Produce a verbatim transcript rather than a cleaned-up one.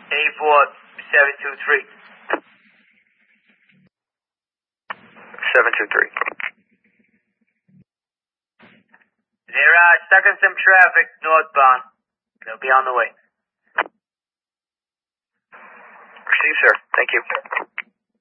eight four seven two three. seven two three. They're uh, stuck in some traffic northbound. They'll be on the way. Received, sir. Thank you.